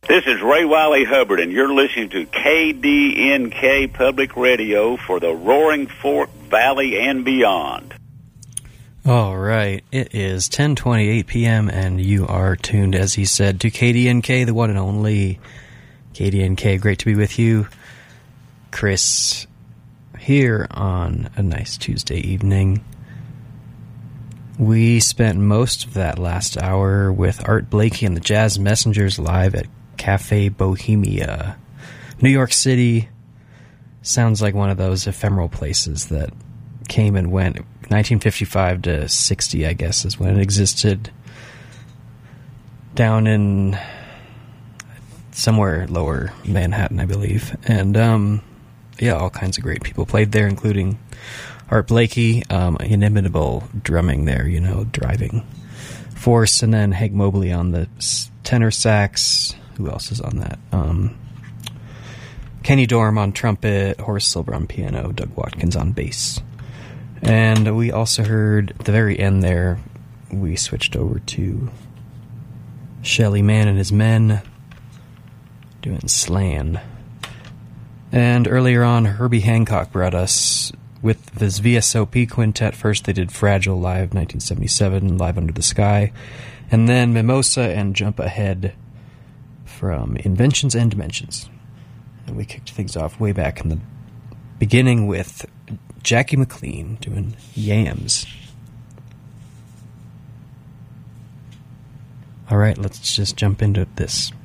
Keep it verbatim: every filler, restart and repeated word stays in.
This is Ray Wiley Hubbard, and you're listening to K D N K Public Radio for the Roaring Fork Valley and beyond. All right, it is ten twenty-eight p.m., and you are tuned, as he said, to K D N K, the one and only K D N K. Great to be with you, Chris, here on a nice Tuesday evening. We spent most of that last hour with Art Blakey and the Jazz Messengers live at Cafe Bohemia. New York City sounds like one of those ephemeral places that came and went. nineteen fifty-five to sixty, I guess, is when it existed. Down in somewhere lower Manhattan, I believe. And, um, yeah, all kinds of great people played there, including Art Blakey, um, inimitable drumming there, you know, driving force, and then Hank Mobley on the tenor sax. Who else is on that? Um, Kenny Dorham on trumpet, Horace Silver on piano, Doug Watkins on bass. And we also heard, at the very end there, we switched over to Shelly Manne and his Men doing Slan. And earlier on, Herbie Hancock brought us with this V S O P quintet. First they did Fragile live, nineteen seventy-seven, Live Under the Sky. And then Mimosa and Jump Ahead from Inventions and Dimensions. And we kicked things off way back in the beginning with Jackie McLean doing Yams. All right, let's just jump into this.